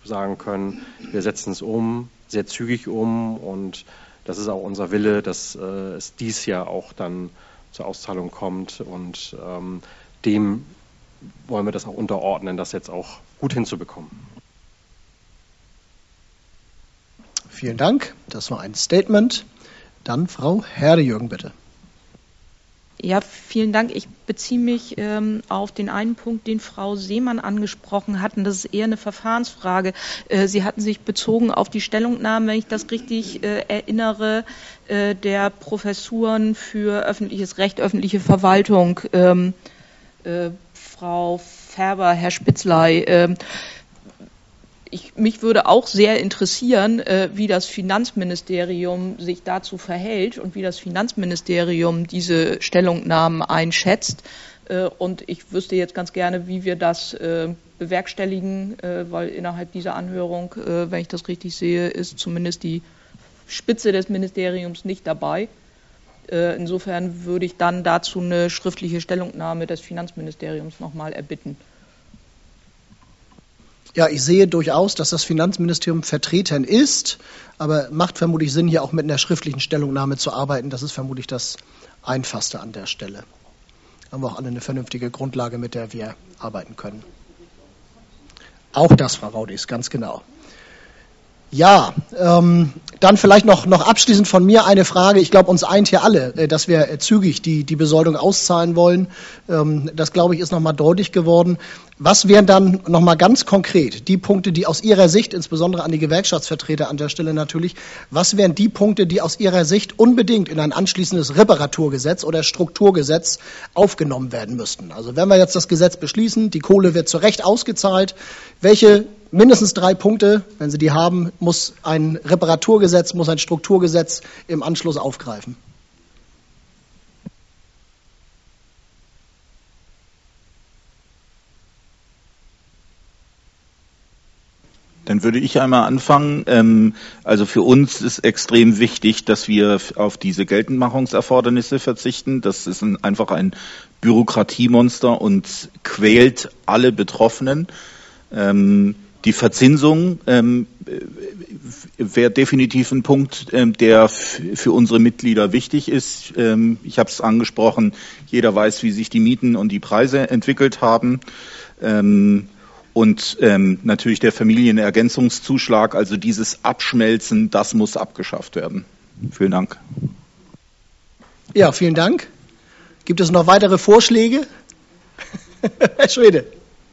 sagen können, wir setzen es um, sehr zügig um, und das ist auch unser Wille, dass es dies Jahr auch dann zur Auszahlung kommt, und dem wollen wir das auch unterordnen, das jetzt auch gut hinzubekommen. Vielen Dank. Das war ein Statement. Dann Frau Herde-Jürgen, bitte. Ja, vielen Dank. Ich beziehe mich auf den einen Punkt, den Frau Seemann angesprochen hat, und das ist eher eine Verfahrensfrage. Sie hatten sich bezogen auf die Stellungnahmen, wenn ich das richtig erinnere, der Professuren für öffentliches Recht, öffentliche Verwaltung, Frau Färber, Herr Spitzley. Mich würde auch sehr interessieren, wie das Finanzministerium sich dazu verhält und wie das Finanzministerium diese Stellungnahmen einschätzt. Und ich wüsste jetzt ganz gerne, wie wir das bewerkstelligen, weil innerhalb dieser Anhörung, wenn ich das richtig sehe, ist zumindest die Spitze des Ministeriums nicht dabei. Insofern würde ich dann dazu eine schriftliche Stellungnahme des Finanzministeriums nochmal erbitten. Ja, ich sehe durchaus, dass das Finanzministerium vertreten ist, aber macht vermutlich Sinn, hier auch mit einer schriftlichen Stellungnahme zu arbeiten. Das ist vermutlich das Einfachste an der Stelle. Haben wir auch alle eine vernünftige Grundlage, mit der wir arbeiten können. Auch das, Frau Raudis, ganz genau. Ja, dann vielleicht noch abschließend von mir eine Frage. Ich glaube, uns eint hier alle, dass wir zügig die Besoldung auszahlen wollen. Das, glaube ich, ist nochmal deutlich geworden. Was wären dann nochmal ganz konkret die Punkte, die aus Ihrer Sicht, insbesondere an die Gewerkschaftsvertreter an der Stelle natürlich, was wären die Punkte, die aus Ihrer Sicht unbedingt in ein anschließendes Reparaturgesetz oder Strukturgesetz aufgenommen werden müssten? Also wenn wir jetzt das Gesetz beschließen, die Kohle wird zu Recht ausgezahlt, welche mindestens 3 Punkte, wenn Sie die haben, muss ein Reparaturgesetz, muss ein Strukturgesetz im Anschluss aufgreifen? Dann würde ich einmal anfangen. Also für uns ist extrem wichtig, dass wir auf diese Geltendmachungserfordernisse verzichten. Das ist einfach ein Bürokratiemonster und quält alle Betroffenen. Die Verzinsung wäre definitiv ein Punkt, der für unsere Mitglieder wichtig ist. Ich habe es angesprochen, jeder weiß, wie sich die Mieten und die Preise entwickelt haben. Und natürlich der Familienergänzungszuschlag, also dieses Abschmelzen, das muss abgeschafft werden. Vielen Dank. Ja, vielen Dank. Gibt es noch weitere Vorschläge? Herr Schwede.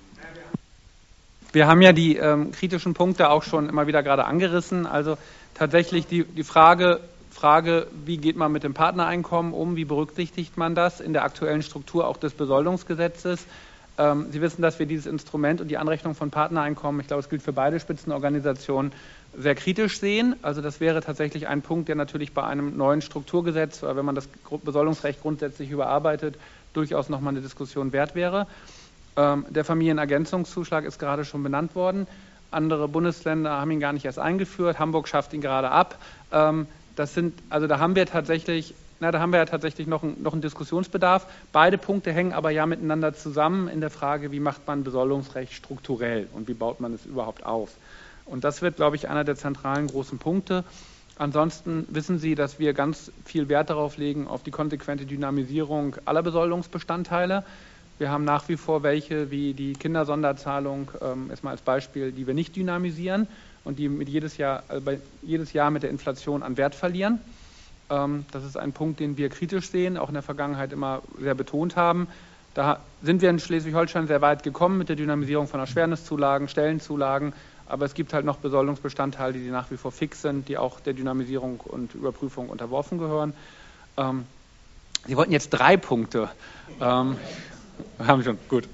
Wir haben ja die kritischen Punkte auch schon immer wieder gerade angerissen. Also tatsächlich die Frage, wie geht man mit dem Partnereinkommen um, wie berücksichtigt man das in der aktuellen Struktur auch des Besoldungsgesetzes. Sie wissen, dass wir dieses Instrument und die Anrechnung von Partnereinkommen, ich glaube, es gilt für beide Spitzenorganisationen, sehr kritisch sehen. Also das wäre tatsächlich ein Punkt, der natürlich bei einem neuen Strukturgesetz, wenn man das Besoldungsrecht grundsätzlich überarbeitet, durchaus nochmal eine Diskussion wert wäre. Der Familienergänzungszuschlag ist gerade schon benannt worden. Andere Bundesländer haben ihn gar nicht erst eingeführt. Hamburg schafft ihn gerade ab. Da haben wir tatsächlich noch einen Diskussionsbedarf. Beide Punkte hängen aber ja miteinander zusammen in der Frage, wie macht man Besoldungsrecht strukturell und wie baut man es überhaupt auf. Und das wird, glaube ich, einer der zentralen großen Punkte. Ansonsten wissen Sie, dass wir ganz viel Wert darauf legen, auf die konsequente Dynamisierung aller Besoldungsbestandteile. Wir haben nach wie vor welche, wie die Kindersonderzahlung, erstmal als Beispiel, die wir nicht dynamisieren und die jedes Jahr mit der Inflation an Wert verlieren. Das ist ein Punkt, den wir kritisch sehen, auch in der Vergangenheit immer sehr betont haben. Da sind wir in Schleswig-Holstein sehr weit gekommen mit der Dynamisierung von Erschwerniszulagen, Stellenzulagen, aber es gibt halt noch Besoldungsbestandteile, die nach wie vor fix sind, die auch der Dynamisierung und Überprüfung unterworfen gehören. Sie wollten jetzt 3 Punkte. Haben wir schon, gut.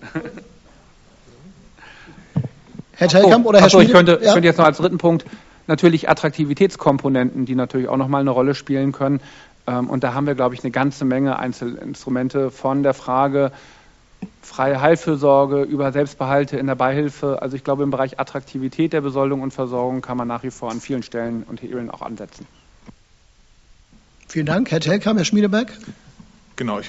Herr Telkamp oder Herr Schmiede? Ich könnte jetzt noch als 3. Punkt natürlich Attraktivitätskomponenten, die natürlich auch nochmal eine Rolle spielen können. Und da haben wir, glaube ich, eine ganze Menge Einzelinstrumente von der Frage freie Heilfürsorge über Selbstbehalte in der Beihilfe. Also ich glaube, im Bereich Attraktivität der Besoldung und Versorgung kann man nach wie vor an vielen Stellen und Hebeln auch ansetzen. Vielen Dank. Herr Telkamp, Herr Schmiedeberg? Genau.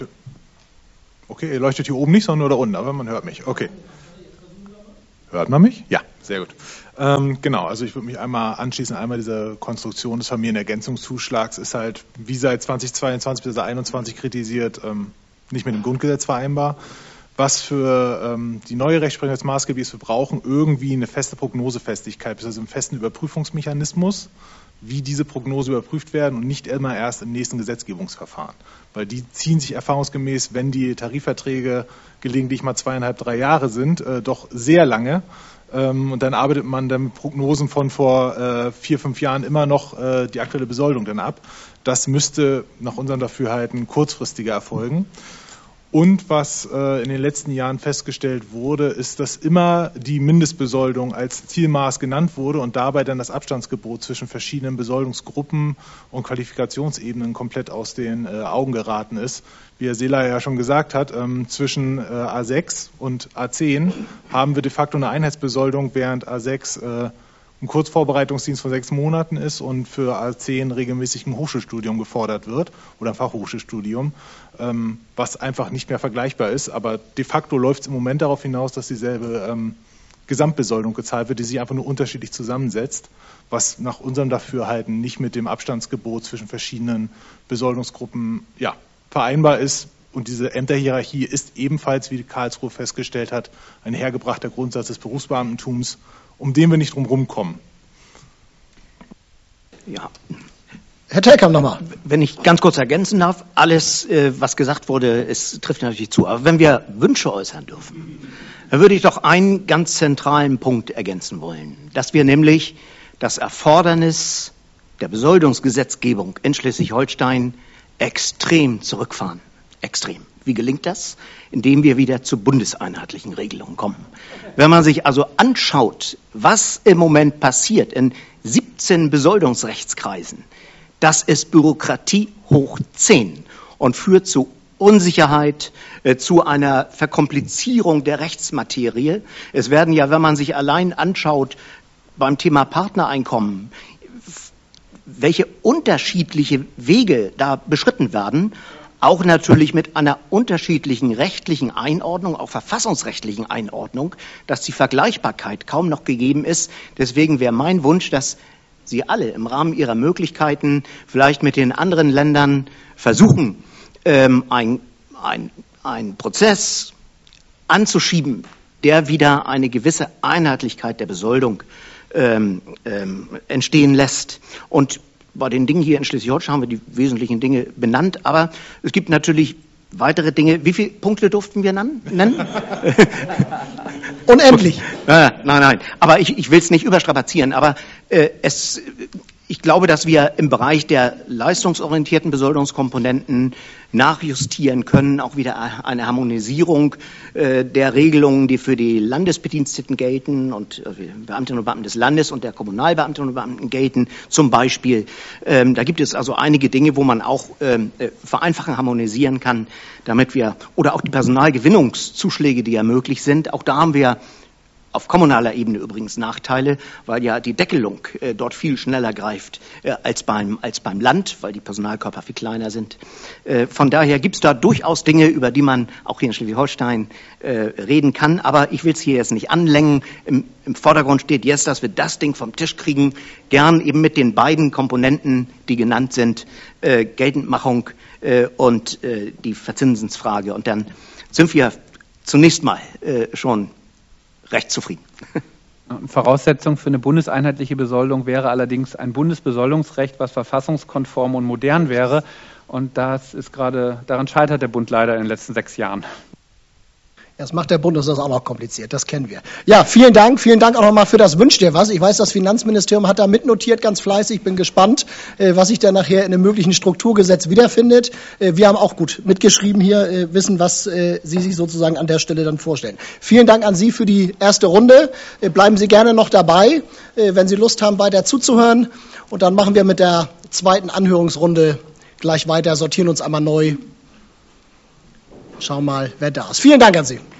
Okay, ihr leuchtet hier oben nicht, sondern nur da unten, aber man hört mich. Okay. Hört man mich? Ja. Sehr gut. Genau, also ich würde mich einmal anschließen. Einmal diese Konstruktion des Familienergänzungszuschlags ist halt, wie seit 2022 bis 2021 kritisiert, nicht mit dem Grundgesetz vereinbar. Was für die neue Rechtsprechung jetzt maßgeblich ist, wir brauchen irgendwie eine feste Prognosefestigkeit, also einen festen Überprüfungsmechanismus, wie diese Prognose überprüft werden und nicht immer erst im nächsten Gesetzgebungsverfahren. Weil die ziehen sich erfahrungsgemäß, wenn die Tarifverträge gelegentlich mal 2,5, 3 Jahre sind, doch sehr lange. Und dann arbeitet man dann mit Prognosen von vor 4, 5 Jahren immer noch die aktuelle Besoldung dann ab. Das müsste nach unserem Dafürhalten kurzfristiger erfolgen. Und was in den letzten Jahren festgestellt wurde, ist, dass immer die Mindestbesoldung als Zielmaß genannt wurde und dabei dann das Abstandsgebot zwischen verschiedenen Besoldungsgruppen und Qualifikationsebenen komplett aus den Augen geraten ist. Wie Herr Seeler ja schon gesagt hat, zwischen A6 und A10 haben wir de facto eine Einheitsbesoldung, während A6 ein Kurzvorbereitungsdienst von 6 Monaten ist und für A10 regelmäßig ein Hochschulstudium gefordert wird oder ein Fachhochschulstudium, was einfach nicht mehr vergleichbar ist. Aber de facto läuft es im Moment darauf hinaus, dass dieselbe Gesamtbesoldung gezahlt wird, die sich einfach nur unterschiedlich zusammensetzt, was nach unserem Dafürhalten nicht mit dem Abstandsgebot zwischen verschiedenen Besoldungsgruppen vereinbar ist. Und diese Ämterhierarchie ist ebenfalls, wie Karlsruhe festgestellt hat, ein hergebrachter Grundsatz des Berufsbeamtentums, um den wir nicht drum rumkommen. Ja. Herr Telkamp nochmal. Wenn ich ganz kurz ergänzen darf, alles, was gesagt wurde, es trifft natürlich zu. Aber wenn wir Wünsche äußern dürfen, dann würde ich doch einen ganz zentralen Punkt ergänzen wollen, dass wir nämlich das Erfordernis der Besoldungsgesetzgebung in Schleswig-Holstein extrem zurückfahren. Extrem. Wie gelingt das? Indem wir wieder zu bundeseinheitlichen Regelungen kommen. Wenn man sich also anschaut, was im Moment passiert in 17 Besoldungsrechtskreisen, das ist Bürokratie hoch 10 und führt zu Unsicherheit, zu einer Verkomplizierung der Rechtsmaterie. Es werden ja, wenn man sich allein anschaut, beim Thema Partnereinkommen, welche unterschiedliche Wege da beschritten werden, auch natürlich mit einer unterschiedlichen rechtlichen Einordnung, auch verfassungsrechtlichen Einordnung, dass die Vergleichbarkeit kaum noch gegeben ist. Deswegen wäre mein Wunsch, dass Sie alle im Rahmen Ihrer Möglichkeiten vielleicht mit den anderen Ländern versuchen, einen Prozess anzuschieben, der wieder eine gewisse Einheitlichkeit der Besoldung entstehen lässt. Und bei den Dingen hier in Schleswig-Holstein haben wir die wesentlichen Dinge benannt, aber es gibt natürlich weitere Dinge. Wie viele Punkte durften wir nennen? Unendlich. Nein. Aber ich will es nicht überstrapazieren, aber ich glaube, dass wir im Bereich der leistungsorientierten Besoldungskomponenten nachjustieren können, auch wieder eine Harmonisierung der Regelungen, die für die Landesbediensteten gelten und Beamtinnen und Beamten des Landes und der Kommunalbeamtinnen und Beamten gelten zum Beispiel. Da gibt es also einige Dinge, wo man auch vereinfachen, harmonisieren kann, damit wir, oder auch die Personalgewinnungszuschläge, die ja möglich sind, auch da haben wir auf kommunaler Ebene übrigens Nachteile, weil ja die Deckelung dort viel schneller greift als beim Land, weil die Personalkörper viel kleiner sind. Von daher gibt es da durchaus Dinge, über die man auch hier in Schleswig-Holstein reden kann. Aber ich will es hier jetzt nicht anlängen. Im Vordergrund steht jetzt, dass wir das Ding vom Tisch kriegen, gern eben mit den beiden Komponenten, die genannt sind, Geltendmachung und die Verzinsensfrage. Und dann sind wir zunächst mal schon recht zufrieden. Voraussetzung für eine bundeseinheitliche Besoldung wäre allerdings ein Bundesbesoldungsrecht, was verfassungskonform und modern wäre. Und daran scheitert der Bund leider in den letzten 6 Jahren. Das macht der Bund, das ist auch noch kompliziert, das kennen wir. Ja, vielen Dank auch nochmal für das Wünsch dir was. Ich weiß, das Finanzministerium hat da mitnotiert, ganz fleißig, bin gespannt, was sich da nachher in einem möglichen Strukturgesetz wiederfindet. Wir haben auch gut mitgeschrieben hier, wissen, was Sie sich sozusagen an der Stelle dann vorstellen. Vielen Dank an Sie für die erste Runde. Bleiben Sie gerne noch dabei, wenn Sie Lust haben, weiter zuzuhören. Und dann machen wir mit der zweiten Anhörungsrunde gleich weiter, sortieren uns einmal neu. Schau mal, wer da ist. Vielen Dank an Sie.